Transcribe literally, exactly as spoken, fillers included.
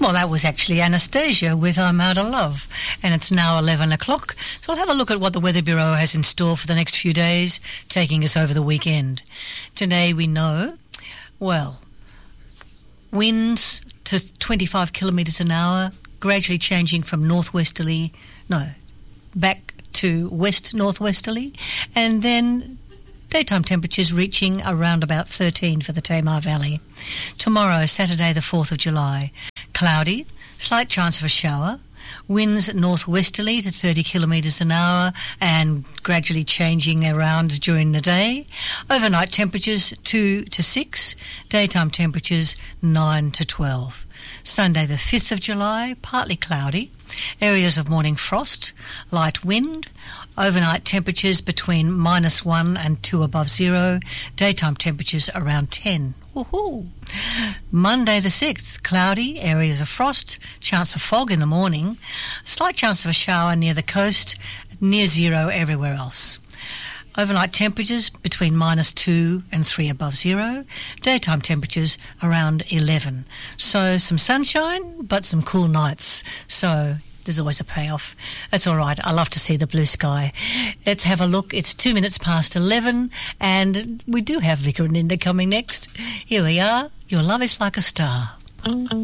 Well, that was actually Anastasia with I'm Out of Love, and it's now eleven o'clock, so we'll have a look at what the Weather Bureau has in store for the next few days, taking us over the weekend. Today we know, well, winds to twenty-five kilometres an hour, gradually changing from northwesterly, no, back to west-northwesterly, and then daytime temperatures reaching around about thirteen for the Tamar Valley. Tomorrow, Saturday the fourth of July, cloudy, slight chance of a shower, winds northwesterly to thirty kilometres an hour and gradually changing around during the day. Overnight temperatures two to six, daytime temperatures nine to twelve. Sunday the fifth of July, partly cloudy, areas of morning frost, light wind, overnight temperatures between minus one and two above zero, daytime temperatures around ten. Woohoo! Monday the sixth, cloudy, areas of frost, chance of fog in the morning, slight chance of a shower near the coast, near zero everywhere else. Overnight temperatures between minus two and three above zero. Daytime temperatures around eleven. So some sunshine, but some cool nights. So there's always a payoff. That's all right. I love to see the blue sky. Let's have a look. It's two minutes past eleven, and we do have Vicar and Linda coming next. Here we are. Your love is like a star.